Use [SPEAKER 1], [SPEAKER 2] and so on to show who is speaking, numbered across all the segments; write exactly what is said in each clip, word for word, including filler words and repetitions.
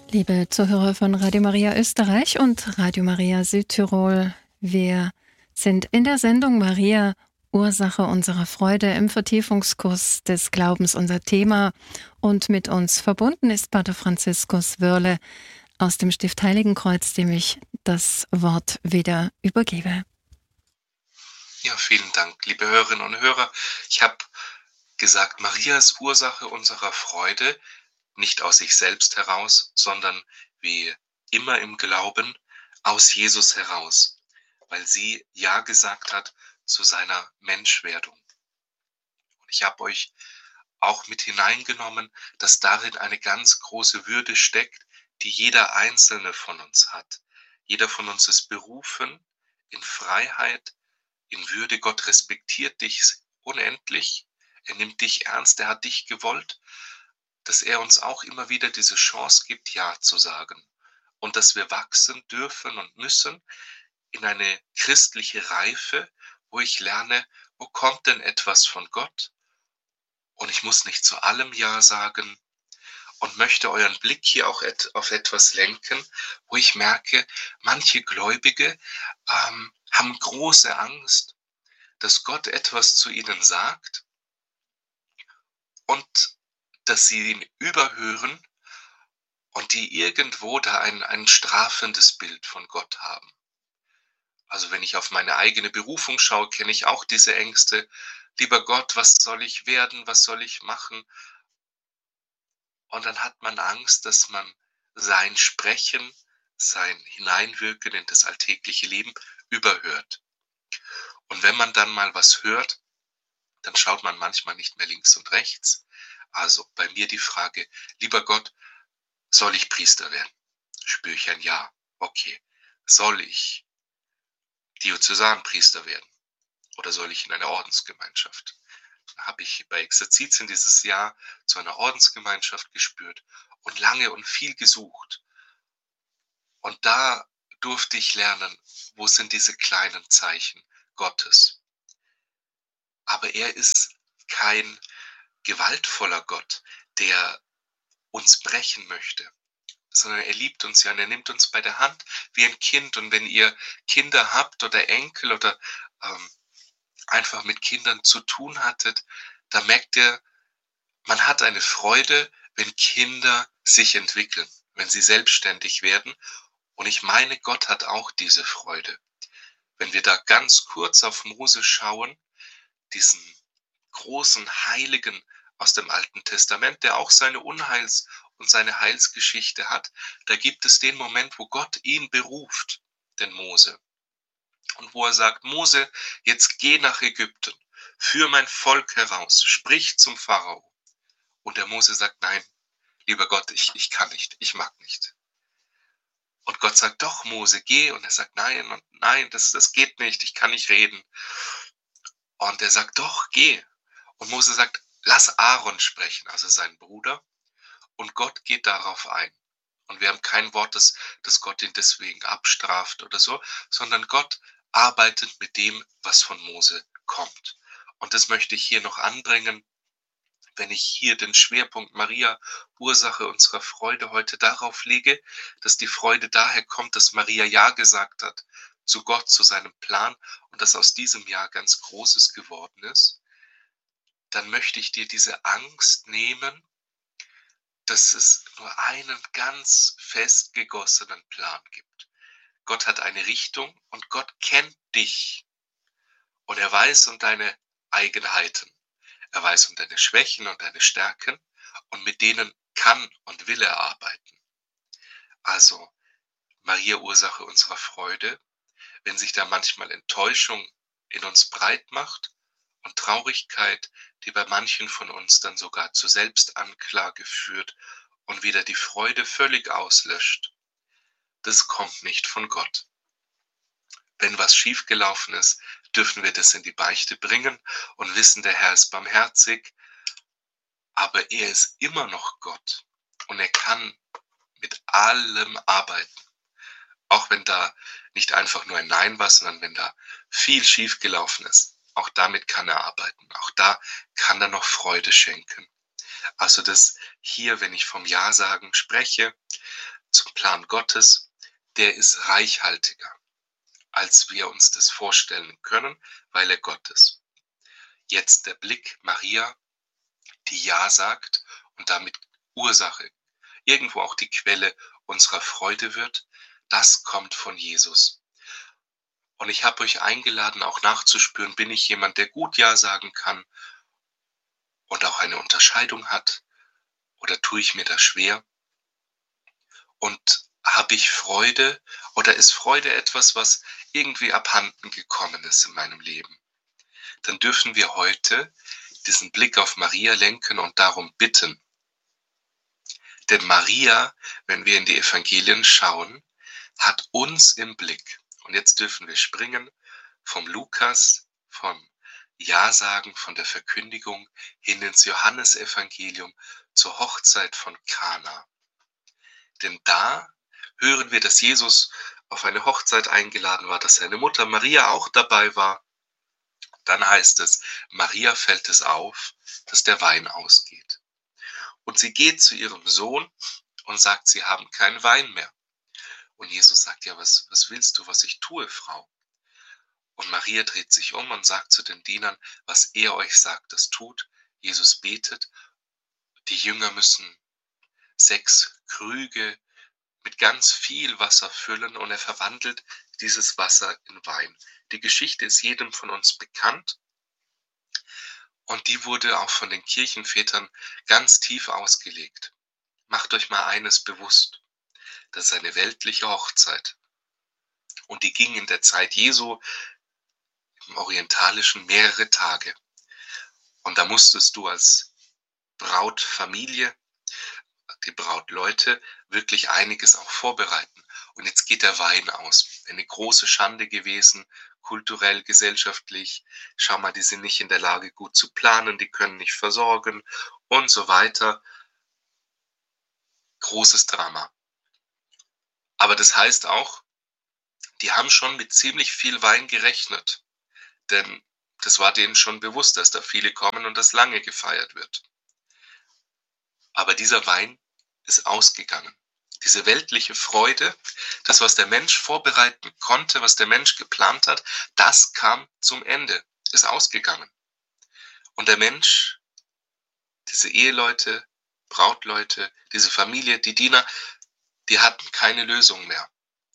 [SPEAKER 1] Liebe Zuhörer von Radio Maria Österreich und Radio Maria Südtirol, wir sind in der Sendung Maria, Ursache unserer Freude im Vertiefungskurs des Glaubens unser Thema, und mit uns verbunden ist Pater Franziskus Wörle aus dem Stift Heiligenkreuz, dem ich das Wort wieder übergebe.
[SPEAKER 2] Ja, vielen Dank, liebe Hörerinnen und Hörer. Ich habe gesagt, Maria ist Ursache unserer Freude, nicht aus sich selbst heraus, sondern wie immer im Glauben aus Jesus heraus, weil sie Ja gesagt hat zu seiner Menschwerdung. Und ich habe euch auch mit hineingenommen, dass darin eine ganz große Würde steckt, die jeder Einzelne von uns hat. Jeder von uns ist berufen in Freiheit, in Würde. Gott respektiert dich unendlich. Er nimmt dich ernst, er hat dich gewollt, dass er uns auch immer wieder diese Chance gibt, Ja zu sagen. Und dass wir wachsen dürfen und müssen in eine christliche Reife, wo ich lerne, wo kommt denn etwas von Gott? Und ich muss nicht zu allem Ja sagen und möchte euren Blick hier auch et- auf etwas lenken, wo ich merke, manche Gläubige ähm, haben große Angst, dass Gott etwas zu ihnen sagt und dass sie ihn überhören und die irgendwo da ein, ein strafendes Bild von Gott haben. Also wenn ich auf meine eigene Berufung schaue, kenne ich auch diese Ängste. Lieber Gott, was soll ich werden? Was soll ich machen? Und dann hat man Angst, dass man sein Sprechen, sein Hineinwirken in das alltägliche Leben überhört. Und wenn man dann mal was hört, dann schaut man manchmal nicht mehr links und rechts. Also bei mir die Frage, lieber Gott, soll ich Priester werden? Spüre ich ein Ja. Okay. Soll ich Diözesanpriester werden? Oder soll ich in eine Ordensgemeinschaft? Da habe ich bei Exerzitien dieses Jahr zu einer Ordensgemeinschaft gespürt und lange und viel gesucht. Und da durfte ich lernen, wo sind diese kleinen Zeichen Gottes. Aber er ist kein gewaltvoller Gott, der uns brechen möchte, sondern er liebt uns ja und er nimmt uns bei der Hand wie ein Kind. Und wenn ihr Kinder habt oder Enkel oder ähm, einfach mit Kindern zu tun hattet, da merkt ihr, man hat eine Freude, wenn Kinder sich entwickeln, wenn sie selbstständig werden. Und ich meine, Gott hat auch diese Freude. Wenn wir da ganz kurz auf Mose schauen, diesen großen Heiligen aus dem Alten Testament, der auch seine Unheils- und seine Heilsgeschichte hat, da gibt es den Moment, wo Gott ihn beruft, den Mose. Und wo er sagt, Mose, jetzt geh nach Ägypten, führ mein Volk heraus, sprich zum Pharao. Und der Mose sagt, nein, lieber Gott, ich, ich kann nicht, ich mag nicht. Und Gott sagt, doch Mose, geh. Und er sagt, nein, und nein, das, das geht nicht, ich kann nicht reden. Und er sagt, doch, geh. Und Mose sagt, lass Aaron sprechen, also seinen Bruder. Und Gott geht darauf ein. Und wir haben kein Wort, das, das Gott ihn deswegen abstraft oder so, sondern Gott arbeitet mit dem, was von Mose kommt. Und das möchte ich hier noch anbringen, wenn ich hier den Schwerpunkt Maria, Ursache unserer Freude, heute darauf lege, dass die Freude daher kommt, dass Maria Ja gesagt hat zu Gott, zu seinem Plan und dass aus diesem Ja ganz Großes geworden ist, dann möchte ich dir diese Angst nehmen, dass es nur einen ganz fest gegossenen Plan gibt. Gott hat eine Richtung und Gott kennt dich und er weiß um deine Eigenheiten. Er weiß um deine Schwächen und deine Stärken und mit denen kann und will er arbeiten. Also Maria, Ursache unserer Freude, wenn sich da manchmal Enttäuschung in uns breit macht und Traurigkeit, die bei manchen von uns dann sogar zur Selbstanklage führt und wieder die Freude völlig auslöscht, das kommt nicht von Gott. Wenn was schiefgelaufen ist, dürfen wir das in die Beichte bringen und wissen, der Herr ist barmherzig, aber er ist immer noch Gott und er kann mit allem arbeiten. Auch wenn da nicht einfach nur ein Nein war, sondern wenn da viel schiefgelaufen ist. Auch damit kann er arbeiten. Auch da kann er noch Freude schenken. Also das hier, wenn ich vom Ja sagen spreche, zum Plan Gottes, der ist reichhaltiger, als wir uns das vorstellen können, weil er Gott ist. Jetzt der Blick Maria, die Ja sagt und damit Ursache, irgendwo auch die Quelle unserer Freude wird, das kommt von Jesus. Und ich habe euch eingeladen, auch nachzuspüren, bin ich jemand, der gut Ja sagen kann und auch eine Unterscheidung hat, oder tue ich mir das schwer? Und habe ich Freude, oder ist Freude etwas, was irgendwie abhanden gekommen ist in meinem Leben? Dann dürfen wir heute diesen Blick auf Maria lenken und darum bitten. Denn Maria, wenn wir in die Evangelien schauen, hat uns im Blick. Und jetzt dürfen wir springen vom Lukas, vom Ja-Sagen, von der Verkündigung hin ins Johannesevangelium zur Hochzeit von Kana. Denn da hören wir, dass Jesus auf eine Hochzeit eingeladen war, dass seine Mutter Maria auch dabei war. Dann heißt es, Maria fällt es auf, dass der Wein ausgeht. Und sie geht zu ihrem Sohn und sagt, sie haben keinen Wein mehr. Und Jesus sagt, ja, was, was willst du, was ich tue, Frau? Und Maria dreht sich um und sagt zu den Dienern, was er euch sagt, das tut. Jesus betet. Die Jünger müssen sechs Krüge mit ganz viel Wasser füllen und er verwandelt dieses Wasser in Wein. Die Geschichte ist jedem von uns bekannt und die wurde auch von den Kirchenvätern ganz tief ausgelegt. Macht euch mal eines bewusst, das ist eine weltliche Hochzeit und die ging in der Zeit Jesu im Orientalischen mehrere Tage. Und da musstest du als Brautfamilie, die Brautleute, wirklich einiges auch vorbereiten. Und jetzt geht der Wein aus. Eine große Schande gewesen, kulturell, gesellschaftlich. Schau mal, die sind nicht in der Lage, gut zu planen, die können nicht versorgen und so weiter. Großes Drama. Aber das heißt auch, die haben schon mit ziemlich viel Wein gerechnet. Denn das war denen schon bewusst, dass da viele kommen und das lange gefeiert wird. Aber dieser Wein ist ausgegangen. Diese weltliche Freude, das, was der Mensch vorbereiten konnte, was der Mensch geplant hat, das kam zum Ende, ist ausgegangen. Und der Mensch, diese Eheleute, Brautleute, diese Familie, die Diener, die hatten keine Lösung mehr.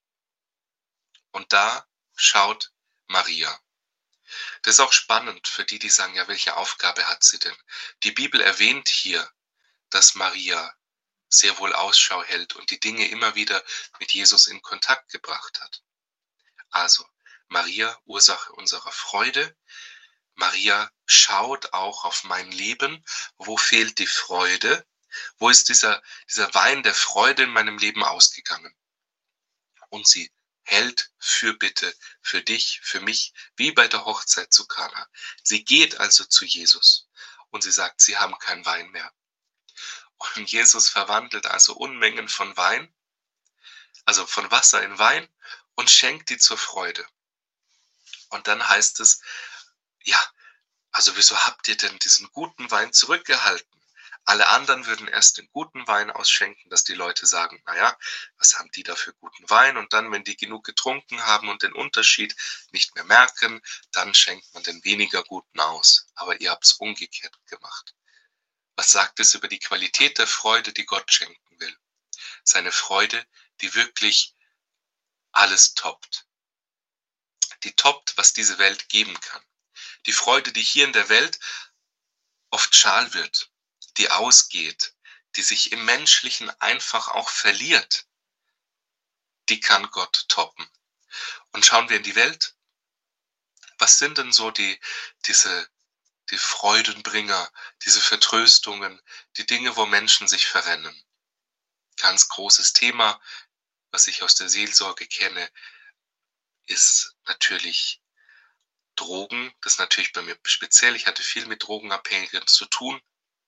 [SPEAKER 2] Und da schaut Maria. Das ist auch spannend für die, die sagen, ja, welche Aufgabe hat sie denn? Die Bibel erwähnt hier, dass Maria sehr wohl Ausschau hält und die Dinge immer wieder mit Jesus in Kontakt gebracht hat. Also, Maria, Ursache unserer Freude. Maria schaut auch auf mein Leben. Wo fehlt die Freude? Wo ist dieser, dieser Wein der Freude in meinem Leben ausgegangen? Und sie hält Fürbitte für dich, für mich, wie bei der Hochzeit zu Kana. Sie geht also zu Jesus und sie sagt, sie haben keinen Wein mehr. Und Jesus verwandelt also Unmengen von Wein, also von Wasser in Wein und schenkt die zur Freude. Und dann heißt es, ja, also wieso habt ihr denn diesen guten Wein zurückgehalten? Alle anderen würden erst den guten Wein ausschenken, dass die Leute sagen, naja, was haben die da für guten Wein? Und dann, wenn die genug getrunken haben und den Unterschied nicht mehr merken, dann schenkt man den weniger guten aus. Aber ihr habt es umgekehrt gemacht. Was sagt es über die Qualität der Freude, die Gott schenken will? Seine Freude, die wirklich alles toppt. Die toppt, was diese Welt geben kann. Die Freude, die hier in der Welt oft schal wird, die ausgeht, die sich im Menschlichen einfach auch verliert, die kann Gott toppen. Und schauen wir in die Welt, was sind denn so die, diese die Freudenbringer, diese Vertröstungen, die Dinge, wo Menschen sich verrennen. Ganz großes Thema, was ich aus der Seelsorge kenne, ist natürlich Drogen. Das ist natürlich bei mir speziell. Ich hatte viel mit Drogenabhängigen zu tun,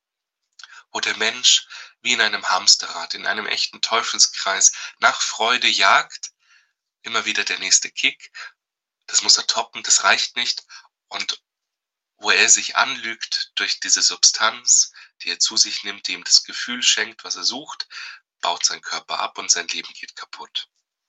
[SPEAKER 2] wo der Mensch wie in einem Hamsterrad, in einem echten Teufelskreis nach Freude jagt, immer wieder der nächste Kick. Das muss er toppen, das reicht nicht. Und wo er sich anlügt durch diese Substanz, die er zu sich nimmt, die ihm das Gefühl schenkt, was er sucht, baut seinen Körper ab und sein Leben geht kaputt.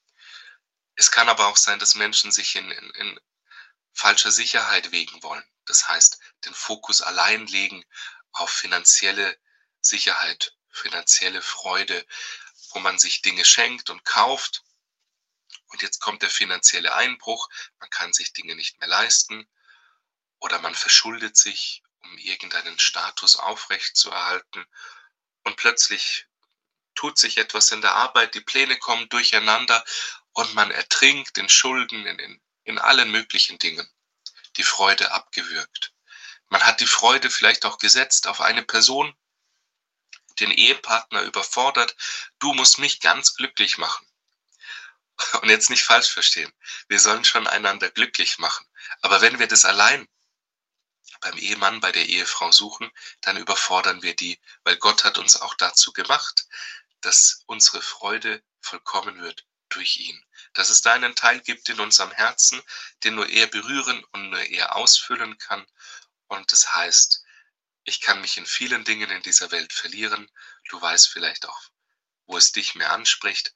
[SPEAKER 2] Es kann aber auch sein, dass Menschen sich in, in, in falscher Sicherheit wägen wollen. Das heißt, den Fokus allein legen auf finanzielle Sicherheit, finanzielle Freude, wo man sich Dinge schenkt und kauft. Und jetzt kommt der finanzielle Einbruch, man kann sich Dinge nicht mehr leisten oder man verschuldet sich, um irgendeinen Status aufrechtzuerhalten. Und plötzlich tut sich etwas in der Arbeit, die Pläne kommen durcheinander und man ertrinkt in Schulden, in, in, in allen möglichen Dingen. Die Freude abgewürgt. Man hat die Freude vielleicht auch gesetzt auf eine Person, den Ehepartner überfordert. Du musst mich ganz glücklich machen. Und jetzt nicht falsch verstehen. Wir sollen schon einander glücklich machen. Aber wenn wir das allein beim Ehemann, bei der Ehefrau suchen, dann überfordern wir die, weil Gott hat uns auch dazu gemacht, dass unsere Freude vollkommen wird durch ihn. Dass es da einen Teil gibt in unserem Herzen, den nur er berühren und nur er ausfüllen kann. Und das heißt, ich kann mich in vielen Dingen in dieser Welt verlieren. Du weißt vielleicht auch, wo es dich mehr anspricht.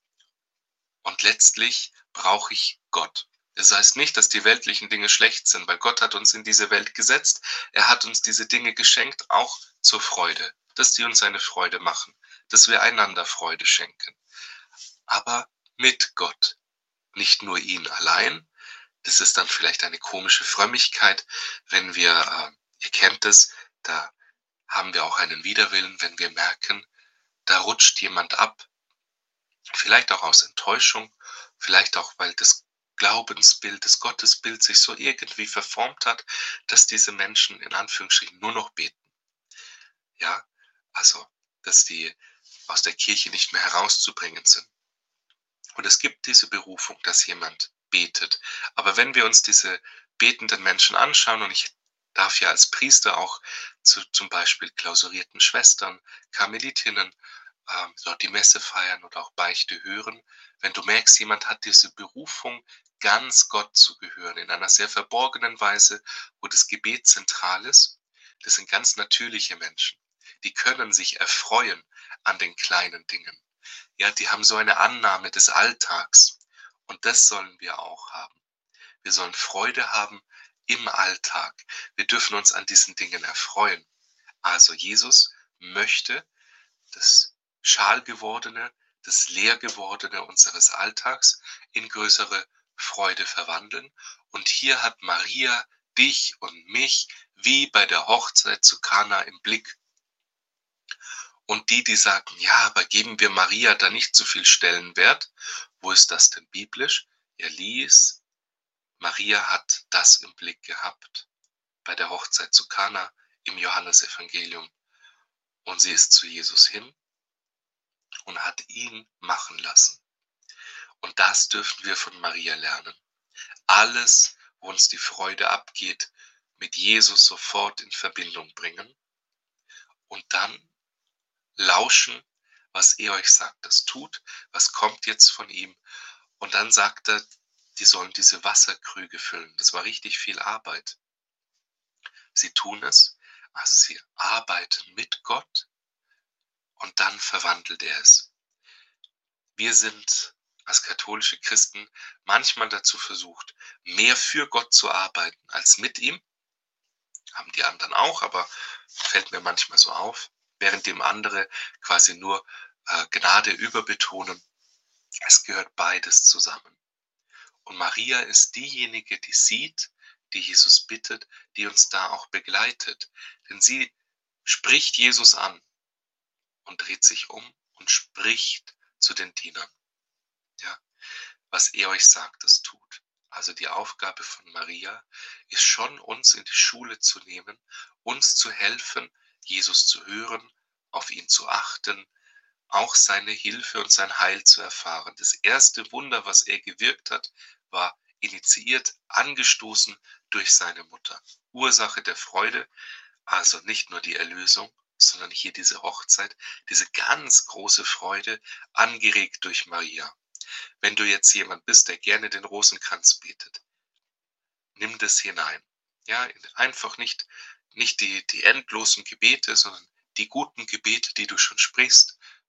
[SPEAKER 2] Und letztlich brauche ich Gott. Das heißt nicht, dass die weltlichen Dinge schlecht sind, weil Gott hat uns in diese Welt gesetzt. Er hat uns diese Dinge geschenkt, auch zur Freude, dass die uns eine Freude machen, dass wir einander Freude schenken. Aber mit Gott, nicht nur ihn allein. Das ist dann vielleicht eine komische Frömmigkeit, wenn wir, äh, ihr kennt es, da haben wir auch einen Widerwillen, wenn wir merken, da rutscht jemand ab. Vielleicht auch aus Enttäuschung, vielleicht auch, weil das Glaubensbild, das Gottesbild sich so irgendwie verformt hat, dass diese Menschen in Anführungsstrichen nur noch beten. Ja, also, dass die aus der Kirche nicht mehr herauszubringen sind. Und es gibt diese Berufung, dass jemand betet. Aber wenn wir uns diese betenden Menschen anschauen, und ich darf ja als Priester auch zu zum Beispiel klausurierten Schwestern, Karmelitinnen, ähm, dort die Messe feiern oder auch Beichte hören, wenn du merkst, jemand hat diese Berufung, ganz Gott zu gehören, in einer sehr verborgenen Weise, wo das Gebet zentral ist, das sind ganz natürliche Menschen. Die können sich erfreuen an den kleinen Dingen. Ja, die haben so eine Annahme des Alltags. Und das sollen wir auch haben. Wir sollen Freude haben im Alltag. Wir dürfen uns an diesen Dingen erfreuen. Also Jesus möchte das Schalgewordene, das Leergewordene unseres Alltags in größere Freude verwandeln. Und hier hat Maria dich und mich wie bei der Hochzeit zu Kana im Blick. Und die, die sagen, ja, aber geben wir Maria da nicht so viel Stellenwert? Wo ist das denn biblisch? Er lies, Maria hat das im Blick gehabt bei der Hochzeit zu Kana im Johannesevangelium. Und sie ist zu Jesus hin und hat ihn machen lassen. Und das dürfen wir von Maria lernen. Alles, wo uns die Freude abgeht, mit Jesus sofort in Verbindung bringen und dann lauschen, was er euch sagt, das tut, was kommt jetzt von ihm. Und dann sagt er, die sollen diese Wasserkrüge füllen. Das war richtig viel Arbeit. Sie tun es, also sie arbeiten mit Gott und dann verwandelt er es. Wir sind als katholische Christen manchmal dazu versucht, mehr für Gott zu arbeiten als mit ihm. Haben die anderen auch, aber fällt mir manchmal so auf, während dem andere quasi nur äh, Gnade überbetonen. Es gehört beides zusammen. Und Maria ist diejenige, die sieht, die Jesus bittet, die uns da auch begleitet. Denn sie spricht Jesus an und dreht sich um und spricht zu den Dienern. Ja, was er euch sagt, das tut. Also die Aufgabe von Maria ist schon, uns in die Schule zu nehmen, uns zu helfen, Jesus zu hören, auf ihn zu achten, auch seine Hilfe und sein Heil zu erfahren. Das erste Wunder, was er gewirkt hat, war initiiert, angestoßen durch seine Mutter. Ursache der Freude, also nicht nur die Erlösung, sondern hier diese Hochzeit, diese ganz große Freude, angeregt durch Maria. Wenn du jetzt jemand bist, der gerne den Rosenkranz betet, nimm das hinein. Ja, einfach nicht, nicht die, die endlosen Gebete, sondern die guten Gebete, die du schon sprichst.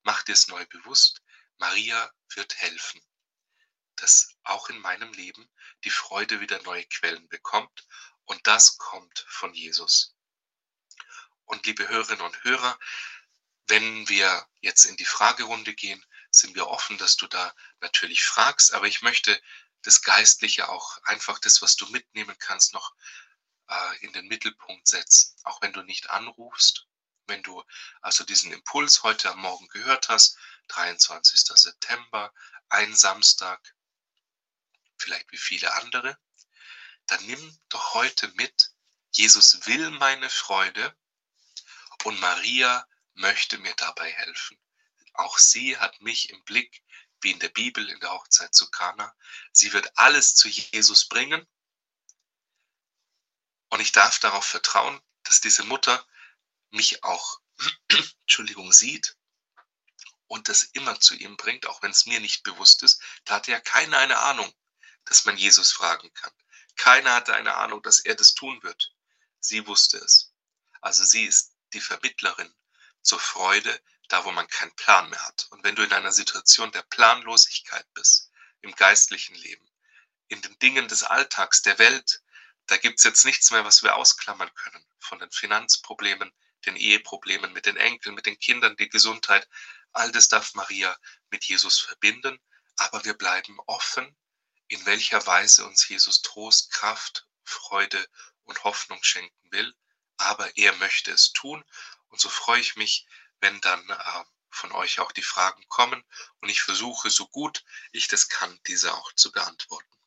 [SPEAKER 2] mach dir es neu bewusst, Maria wird helfen, dass auch in meinem Leben die Freude wieder neue Quellen bekommt, und das kommt von Jesus. Und liebe Hörerinnen und Hörer, wenn wir jetzt in die Fragerunde gehen, sind wir offen, dass du da natürlich fragst, aber ich möchte das Geistliche auch einfach das, was du mitnehmen kannst, noch äh, in den Mittelpunkt setzen. Auch wenn du nicht anrufst, wenn du also diesen Impuls heute am Morgen gehört hast, dreiundzwanzigster September, ein Samstag, vielleicht wie viele andere, dann nimm doch heute mit, Jesus will meine Freude und Maria möchte mir dabei helfen. Auch sie hat mich im Blick, wie in der Bibel in der Hochzeit zu Kana. Sie wird alles zu Jesus bringen und ich darf darauf vertrauen, dass diese Mutter mich auch, Entschuldigung, sieht und das immer zu ihm bringt, auch wenn es mir nicht bewusst ist. Da hatte ja keiner eine Ahnung, dass man Jesus fragen kann. Keiner hatte eine Ahnung, dass er das tun wird. Sie wusste es. Also sie ist die Vermittlerin zur Freude, da wo man keinen Plan mehr hat. Und wenn du in einer Situation der Planlosigkeit bist, im geistlichen Leben, in den Dingen des Alltags, der Welt, da gibt es jetzt nichts mehr, was wir ausklammern können. Von den Finanzproblemen, den Eheproblemen, mit den Enkeln, mit den Kindern, die Gesundheit. All das darf Maria mit Jesus verbinden, aber wir bleiben offen, in welcher Weise uns Jesus Trost, Kraft, Freude und Hoffnung schenken will. Aber er möchte es tun. Und so freue ich mich, wenn dann äh, von euch auch die Fragen kommen. Und ich versuche, so gut ich das kann, diese auch zu beantworten.